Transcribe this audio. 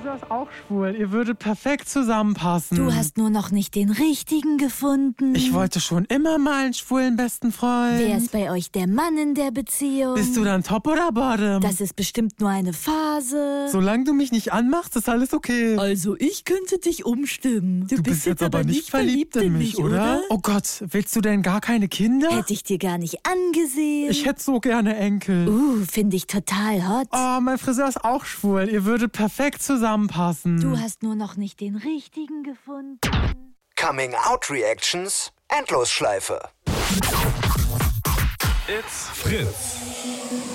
Friseur ist auch schwul. Ihr würdet perfekt zusammenpassen. Du hast nur noch nicht den richtigen gefunden. Ich wollte schon immer mal einen schwulen besten Freund. Wer ist bei euch der Mann in der Beziehung? Bist du dann Top oder Bottom? Das ist bestimmt nur eine Phase. Solange du mich nicht anmachst, ist alles okay. Also ich könnte dich umstimmen. Du bist jetzt aber nicht verliebt in mich, oder? Oh Gott, willst du denn gar keine Kinder? Hätte ich dir gar nicht angesehen. Ich hätte so gerne Enkel. Finde ich total hot. Oh, mein Friseur ist auch schwul. Ihr würdet perfekt zusammenpassen. Du hast nur noch nicht den richtigen gefunden. Coming Out Reactions, Endlosschleife. It's Fritz.